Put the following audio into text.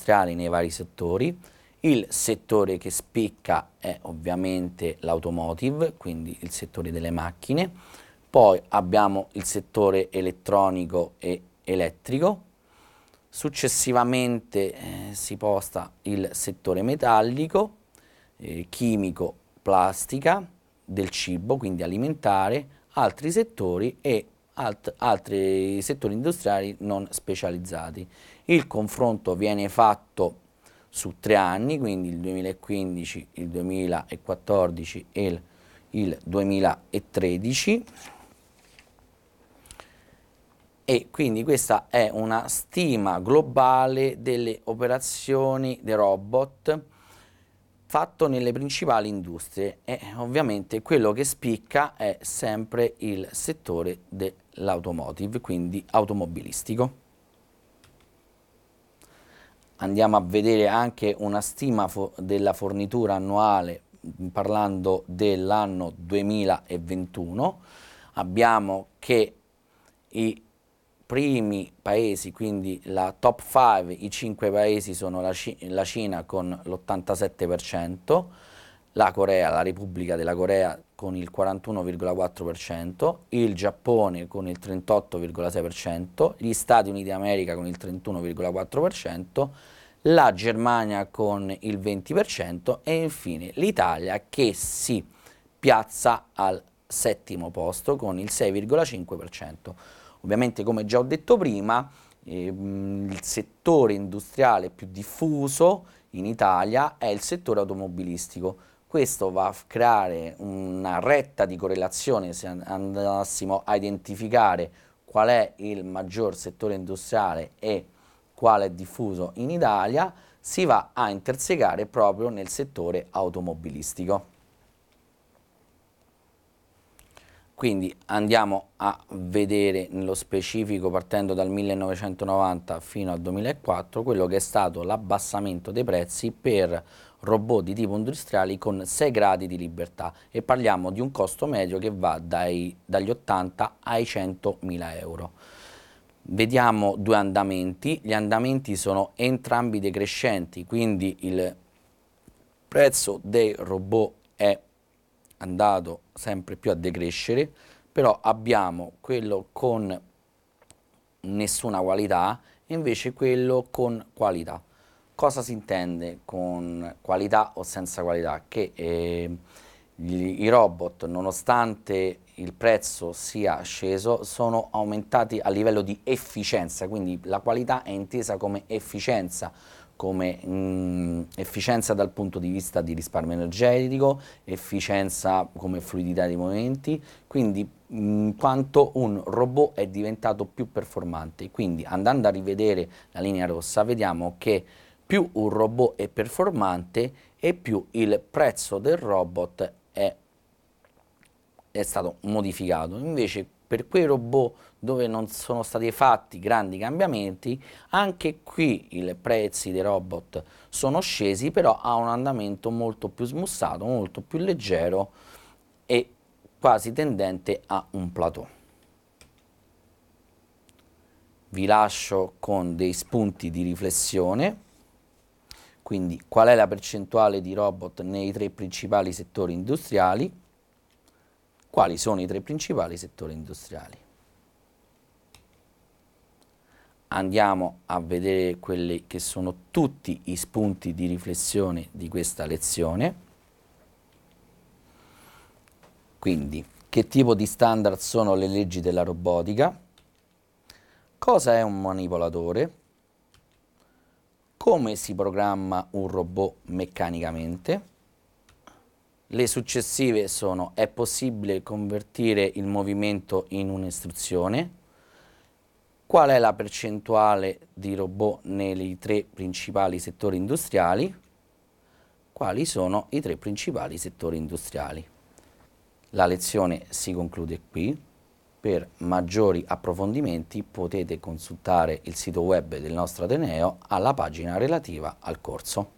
industriali nei vari settori. Il settore che spicca è ovviamente l'automotive, quindi il settore delle macchine. Poi abbiamo il settore elettronico e elettrico. Successivamente si posta il settore metallico, chimico, plastica, del cibo, quindi alimentare, altri settori e altri settori industriali non specializzati. Il confronto viene fatto su 3 anni, quindi il 2015, il 2014 e il 2013. E quindi questa è una stima globale delle operazioni dei robot fatto nelle principali industrie e ovviamente quello che spicca è sempre il settore dell'automotive, quindi automobilistico. Andiamo a vedere anche una stima della fornitura annuale parlando dell'anno 2021. Abbiamo che i primi paesi, quindi la top 5, i 5 paesi sono la Cina con l'87%, la Corea, la Repubblica della Corea con il 41,4%, il Giappone con il 38,6%, gli Stati Uniti d'America con il 31,4%, la Germania con il 20% e infine l'Italia che si piazza al settimo posto con il 6,5%. Ovviamente, come già ho detto prima, il settore industriale più diffuso in Italia è il settore automobilistico. Questo va a creare una retta di correlazione se andassimo a identificare qual è il maggior settore industriale e quale è diffuso in Italia, si va a intersecare proprio nel settore automobilistico. Quindi andiamo a vedere nello specifico, partendo dal 1990 fino al 2004, quello che è stato l'abbassamento dei prezzi per robot di tipo industriali con 6 gradi di libertà e parliamo di un costo medio che va dagli 80 ai 100.000 euro. Vediamo due andamenti, gli andamenti sono entrambi decrescenti, quindi il prezzo dei robot è andato sempre più a decrescere, però abbiamo quello con nessuna qualità e invece quello con qualità. Cosa si intende con qualità o senza qualità? Che i robot, nonostante il prezzo sia sceso, sono aumentati a livello di efficienza, quindi la qualità è intesa come efficienza dal punto di vista di risparmio energetico, efficienza come fluidità dei movimenti, quindi quanto un robot è diventato più performante. Quindi andando a rivedere la linea rossa vediamo che più un robot è performante e più il prezzo del robot è stato modificato. Invece per quei robot dove non sono stati fatti grandi cambiamenti, anche qui i prezzi dei robot sono scesi, però a un andamento molto più smussato, molto più leggero e quasi tendente a un plateau. Vi lascio con dei spunti di riflessione, quindi qual è la percentuale di robot nei 3 principali settori industriali, quali sono i 3 principali settori industriali. Andiamo a vedere quelli che sono tutti i spunti di riflessione di questa lezione. Quindi, che tipo di standard sono le leggi della robotica? Cosa è un manipolatore? Come si programma un robot meccanicamente? Le successive sono: è possibile convertire il movimento in un'istruzione? Qual è la percentuale di robot nei 3 principali settori industriali? Quali sono i 3 principali settori industriali? La lezione si conclude qui. Per maggiori approfondimenti potete consultare il sito web del nostro Ateneo alla pagina relativa al corso.